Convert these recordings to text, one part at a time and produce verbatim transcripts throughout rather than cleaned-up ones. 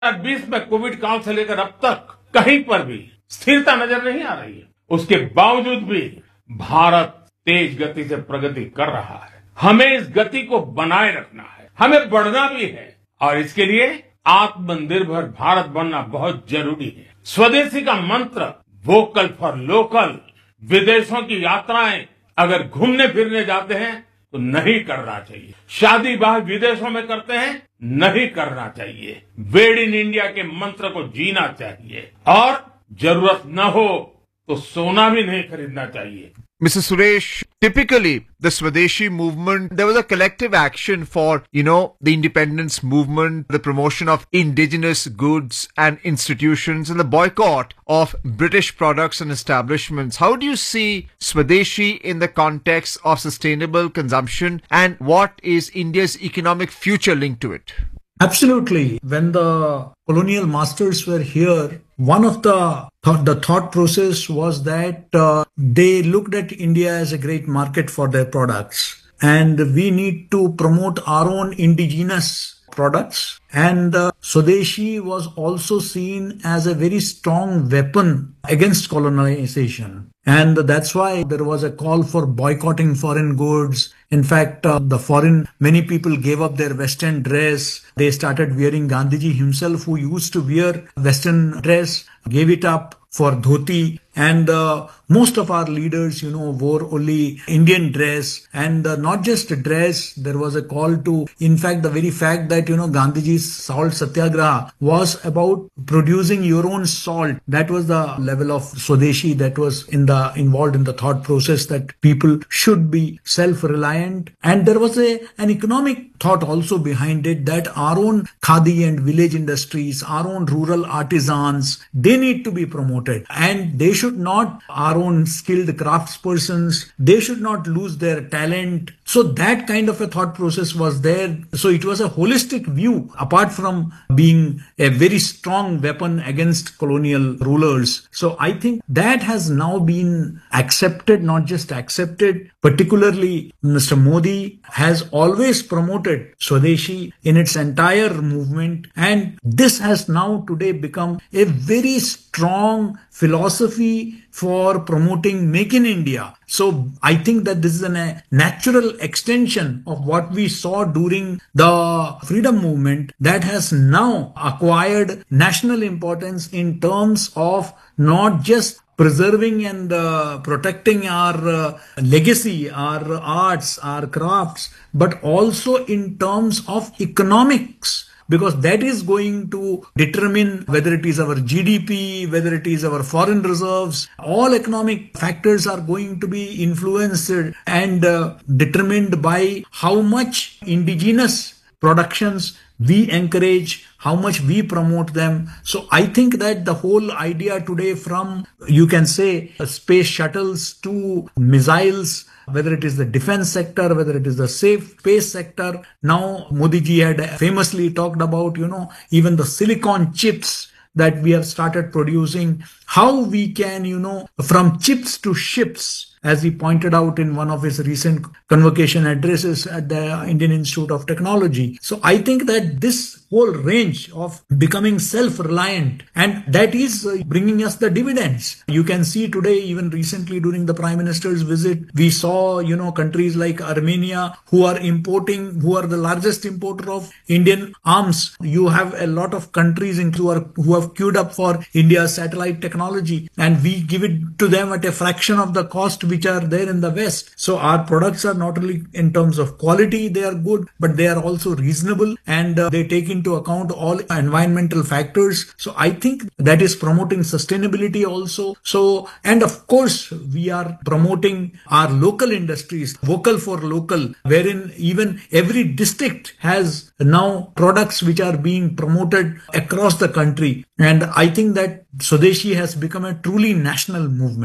बीस में कोविड काल से लेकर अब तक कहीं पर भी स्थिरता नजर नहीं आ रही है। उसके बावजूद भी भारत तेज गति से प्रगति कर रहा है। हमें इस गति को बनाए रखना है, हमें बढ़ना भी है और इसके लिए आत्मनिर्भर भारत बनना बहुत जरूरी है। स्वदेशी का मंत्र वोकल फॉर लोकल, विदेशों की यात्राएं अगर घूमने फिरने जाते हैं तो नहीं करना चाहिए। शादी ब्याह विदेशों में करते हैं, नहीं करना चाहिए। मेड इन इंडिया के मंत्र को जीना चाहिए और जरूरत न हो तो सोना भी नहीं खरीदना चाहिए। Mister Suresh, typically the Swadeshi movement, there was a collective action for, you know, the independence movement, the promotion of indigenous goods and institutions, and the boycott of British products and establishments. How do you see Swadeshi in the context of sustainable consumption, and what is India's economic future linked to it? Absolutely. When the colonial masters were here, one of the th- the thought process was that uh, they looked at India as a great market for their products, and we need to promote our own indigenous products. And uh, Swadeshi was also seen as a very strong weapon against colonization. And that's why there was a call for boycotting foreign goods. In fact, uh, the foreign, many people gave up their Western dress. They started wearing. Gandhiji himself, who used to wear Western dress, gave it up for dhoti. And uh, most of our leaders, you know, wore only Indian dress, and uh, not just dress. There was a call to, in fact, the very fact that, you know, Gandhiji's salt satyagraha was about producing your own salt. That was the level of Swadeshi that was in the involved in the thought process, that people should be self-reliant. And there was a an economic thought also behind it, that our own khadi and village industries, our own rural artisans, they need to be promoted, and they should not, our own skilled craftspersons, they should not lose their talent. So that kind of a thought process was there. So it was a holistic view, apart from being a very strong weapon against colonial rulers. So I think that has now been accepted, not just accepted. Particularly Mister Modi has always promoted Swadeshi in its entire movement, and this has now today become a very strong philosophy for promoting Make in India. So I think that this is a natural extension of what we saw during the freedom movement that has now acquired national importance in terms of not just preserving and uh, protecting our uh, legacy, our arts, our crafts, but also in terms of economics, because that is going to determine whether it is our G D P, whether it is our foreign reserves. All economic factors are going to be influenced and uh, determined by how much indigenous productions we encourage, how much we promote them. So I think that the whole idea today, from, you can say, space shuttles to missiles, whether it is the defense sector, whether it is the safe space sector. Now, Modi ji had famously talked about, you know, even the silicon chips that we have started producing, how we can, you know, from chips to ships, as he pointed out in one of his recent convocation addresses at the Indian Institute of Technology. So I think that this whole range of becoming self-reliant, and that is bringing us the dividends. You can see today, even recently during the Prime Minister's visit, we saw, you know, countries like Armenia who are importing, who are the largest importer of Indian arms. You have a lot of countries who are who have queued up for India's satellite technology, and we give it to them at a fraction of the cost which are there in the West. So our products are not only in terms of quality, they are good, but they are also reasonable, and uh, they take into account all environmental factors. So I think that is promoting sustainability also. So, and of course, we are promoting our local industries, vocal for local, wherein even every district has now products which are being promoted across the country. And I think that Swadeshi has become a truly national movement.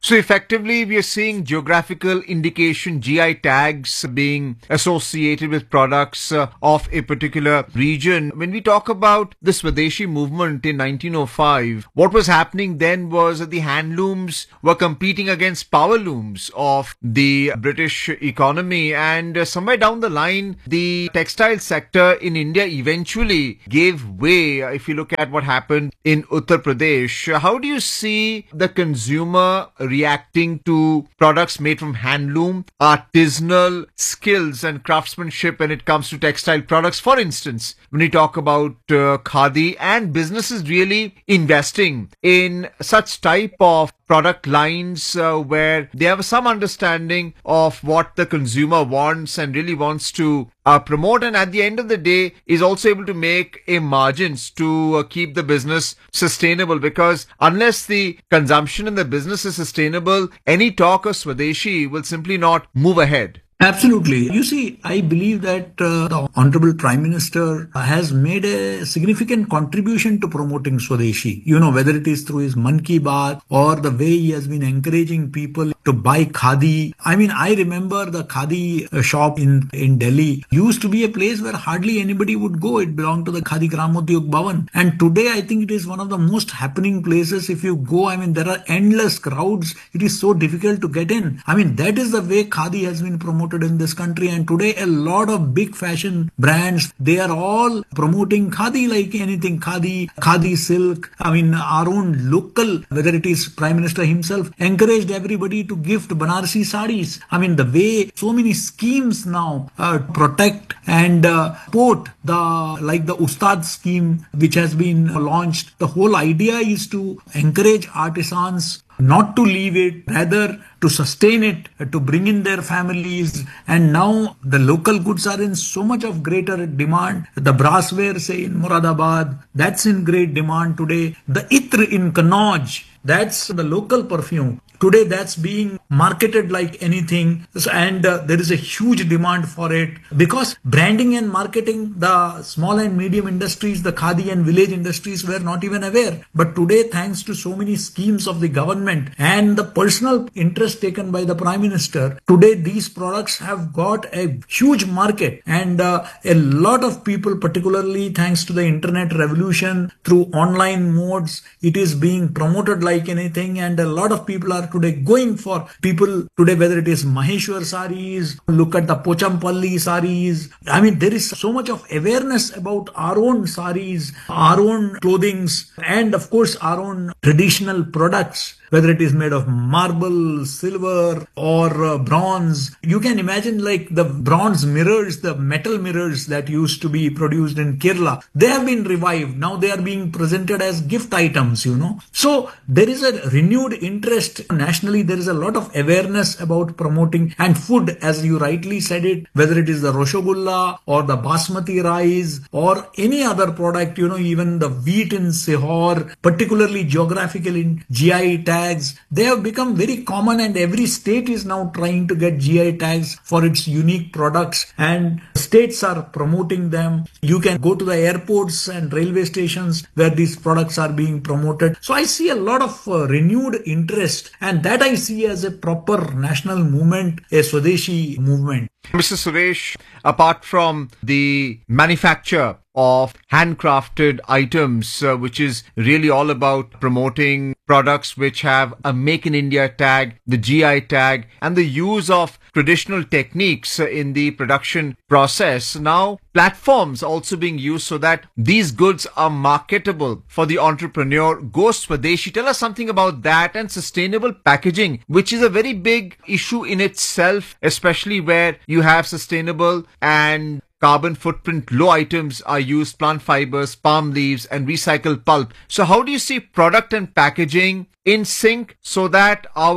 So effectively, we are seeing geographical indication, G I tags being associated with products uh, of a particular region. When we talk about the Swadeshi movement in nineteen oh five, what was happening then was that the handlooms were competing against power looms of the British economy, and uh, somewhere down the line, the textile sector in India eventually gave way. If you look at what happened in Uttar Pradesh, how do you see the consumer reacting to products made from handloom, artisanal skills and craftsmanship when it comes to textile products? For instance, when we talk about uh, khadi, and businesses really investing in such type of product lines uh, where they have some understanding of what the consumer wants and really wants to uh, promote, and at the end of the day is also able to make a margins to uh, keep the business sustainable, because unless the consumption in the business is sustainable, any talk of Swadeshi will simply not move ahead. Absolutely. You see, I believe that uh, the Honorable Prime Minister has made a significant contribution to promoting Swadeshi. You know, whether it is through his Mann Ki Baat or the way he has been encouraging people to buy khadi. I mean, I remember the khadi uh, shop in, in Delhi used to be a place where hardly anybody would go. It belonged to the Khadi Gramodyog Bhavan. And today, I think it is one of the most happening places. If you go, I mean, there are endless crowds. It is so difficult to get in. I mean, that is the way khadi has been promoted in this country, and today a lot of big fashion brands, they are all promoting khadi like anything. Khadi, khadi silk. I mean, our own local, whether it is Prime Minister himself, encouraged everybody to gift Banarasi sarees. I mean, the way so many schemes now uh, protect and uh, support the, like the Ustad scheme which has been launched. The whole idea is to encourage artisans not to leave it, rather to sustain it, to bring in their families. And now the local goods are in so much of greater demand. The brassware, say in Moradabad, that's in great demand today. The Itr in Kannauj, that's the local perfume. Today that's being marketed like anything, and uh, there is a huge demand for it, because branding and marketing, the small and medium industries, the khadi and village industries were not even aware. But today, thanks to so many schemes of the government and the personal interest taken by the Prime Minister, today these products have got a huge market, and uh, a lot of people, particularly thanks to the internet revolution through online modes, it is being promoted like anything, and a lot of people are today going for people today, whether it is Maheshwar sarees, look at the Pochampalli sarees. I mean, there is so much of awareness about our own sarees, our own clothings, and of course our own traditional products, whether it is made of marble, silver, or uh, bronze. You can imagine like the bronze mirrors, the metal mirrors that used to be produced in Kerala. They have been revived. Now they are being presented as gift items, you know. So there is a renewed interest. Nationally, there is a lot of awareness about promoting, and food, as you rightly said it, whether it is the Roshogulla or the Basmati rice or any other product, you know, even the wheat in Sihor, particularly geographical in G I tags, they have become very common, and every state is now trying to get G I tags for its unique products, and states are promoting them. You can go to the airports and railway stations where these products are being promoted. So I see a lot of uh, renewed interest, and that I see as a proper national movement, a Swadeshi movement. Mister Suresh, apart from the manufacture of handcrafted items, uh, which is really all about promoting products which have a Make in India tag, the G I tag, and the use of traditional techniques uh, in the production process. Now, platforms also being used so that these goods are marketable for the entrepreneur. Go Swadeshi. Tell us something about that, and sustainable packaging, which is a very big issue in itself, especially where you have sustainable and carbon footprint low items are used, plant fibers, palm leaves, and recycled pulp. So how do you see product and packaging in sync so that our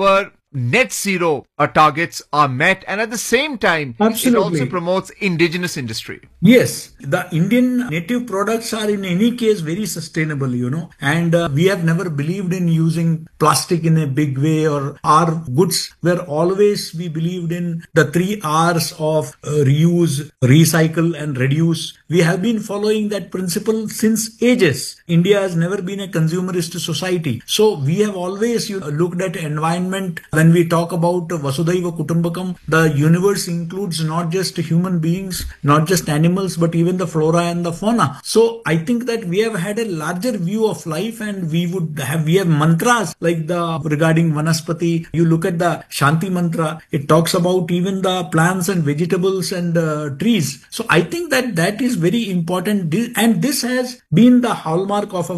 net zero uh, targets are met, and at the same time, Absolutely. it also promotes indigenous industry. Yes, the Indian native products are in any case very sustainable, you know, and uh, we have never believed in using plastic in a big way, or our goods were always, we believed in the three R's of uh, reuse, recycle and reduce. We have been following that principle since ages. India has never been a consumerist society. So we have always you know, looked at environment. When we talk about Vasudhaiva Kutumbakam, the universe includes not just human beings, not just animals, but even the flora and the fauna. So I think that we have had a larger view of life, and we would have, we have mantras like the regarding Vanaspati. You look at the Shanti mantra, it talks about even the plants and vegetables and uh, trees. So I think that that is very important, and this has been the hallmark of our